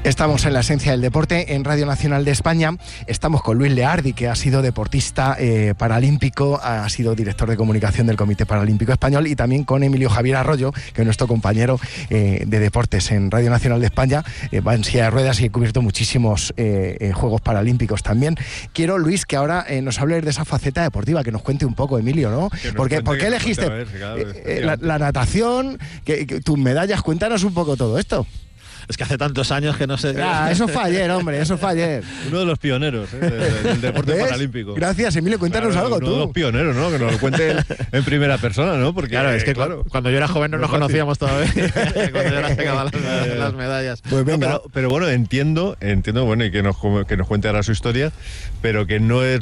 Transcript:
Estamos en la esencia del deporte en Radio Nacional de España. Estamos con Luis Leardi, que ha sido deportista paralímpico, ha sido director de comunicación del Comité Paralímpico Español, y también con Emilio Javier Arroyo, que es nuestro compañero de deportes en Radio Nacional de España. Va en silla de ruedas y ha cubierto muchísimos Juegos Paralímpicos también. Quiero, Luis, que ahora nos hables de esa faceta deportiva, que nos cuente un poco, Emilio, ¿no? ¿Por qué elegiste la natación, tus medallas? Cuéntanos un poco todo esto. Es que hace tantos años que no sé... Eso fue ayer, hombre, eso fue ayer. Uno de los pioneros del deporte paralímpico. Gracias, Emilio, cuéntanos algo tú. Uno de los pioneros, ¿no? Que nos lo cuente en primera persona, ¿no? Porque claro, es que cuando yo era joven no nos conocíamos todavía. Cuando yo era pegaba las medallas. Pues venga. No, pero bueno, entiendo, bueno, y que nos cuente ahora su historia, pero que no es